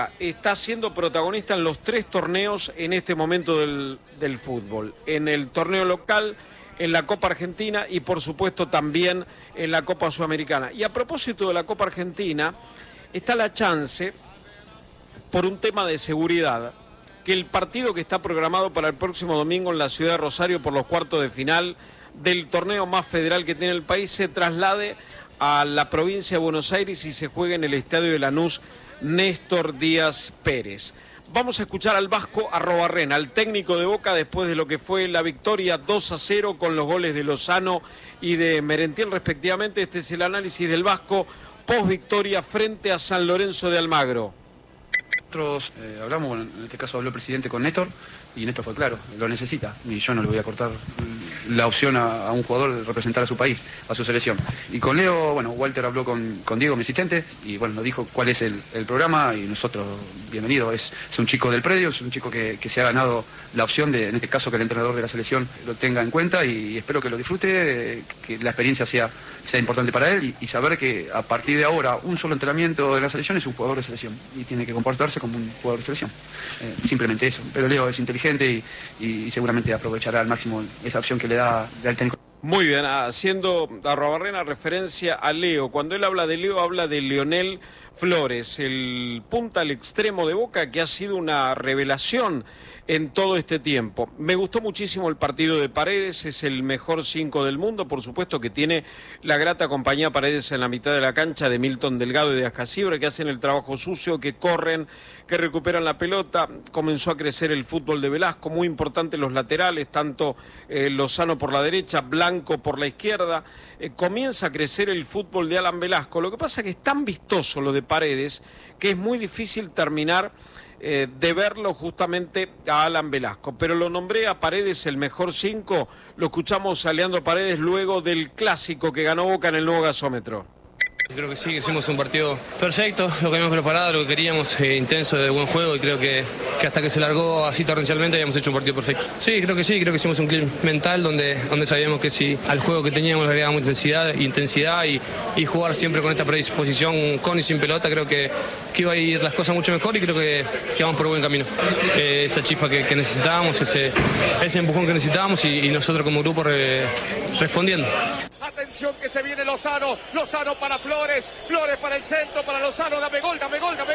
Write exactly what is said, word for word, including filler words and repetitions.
Está siendo protagonista en los tres torneos en este momento del, del fútbol. En el torneo local, en la Copa Argentina y por supuesto también en la Copa Sudamericana. Y a propósito de la Copa Argentina, está la chance, por un tema de seguridad, que el partido que está programado para el próximo domingo en la ciudad de Rosario por los cuartos de final del torneo más federal que tiene el país se traslade a la provincia de Buenos Aires y se juegue en el estadio de Lanús Néstor Díaz Pérez. Vamos a escuchar al vasco Arrobarrena, al técnico de Boca, después de lo que fue la victoria dos a cero con los goles de Lozano y de Merentiel respectivamente. Este es el análisis del vasco post victoria frente a San Lorenzo de Almagro. Nosotros eh, hablamos, bueno, en este caso habló el presidente con Néstor y Néstor fue claro, lo necesita y yo no le voy a cortar la opción a, a un jugador de representar a su país, a su selección. Y con Leo, bueno, Walter habló con, con Diego, mi asistente, y bueno, nos dijo cuál es el, el programa y nosotros, bienvenido, es, es un chico del predio, es un chico que, que se ha ganado la opción de, en este caso, que el entrenador de la selección lo tenga en cuenta y, y espero que lo disfrute, que la experiencia sea, sea importante para él y, y saber que a partir de ahora un solo entrenamiento de la selección es un jugador de selección y tiene que comportarse como un jugador de selección. Eh, simplemente eso, pero Leo es inteligente y, y, y seguramente aprovechará al máximo esa opción que le da, le da el técnico. Muy bien, haciendo Arrobarrena referencia a Leo. Cuando él habla de Leo, habla de Lionel Flores, el punta al extremo de Boca que ha sido una revelación en todo este tiempo. Me gustó muchísimo el partido de Paredes, es el mejor cinco del mundo, por supuesto que tiene la grata compañía Paredes en la mitad de la cancha de Milton Delgado y de Ascasibre, que hacen el trabajo sucio, que corren, que recuperan la pelota. Comenzó a crecer el fútbol de Velasco, muy importante los laterales, tanto eh, Lozano por la derecha, Blanco por la izquierda. Eh, comienza a crecer el fútbol de Alan Velasco. Lo que pasa es que es tan vistoso lo de Paredes que es muy difícil terminar eh, de verlo justamente a Alan Velasco, pero lo nombré a Paredes el mejor cinco. Lo escuchamos a Leandro Paredes luego del clásico que ganó Boca en el nuevo gasómetro. Creo que sí, que hicimos un partido perfecto, lo que habíamos preparado, lo que queríamos, eh, intenso, de buen juego, y creo que, que hasta que se largó así torrencialmente habíamos hecho un partido perfecto. Sí, creo que sí, creo que hicimos un clip mental donde, donde sabíamos que si al juego que teníamos le agregábamos intensidad, intensidad y, y jugar siempre con esta predisposición con y sin pelota, creo que, que iba a ir las cosas mucho mejor y creo que, que vamos por buen camino. Eh, esa chispa que, que necesitábamos, ese, ese empujón que necesitábamos y, y nosotros como grupo re, respondiendo. Atención que se viene Lozano, Lozano para Flores, Flores para el centro, para Lozano, dame gol, dame gol, dame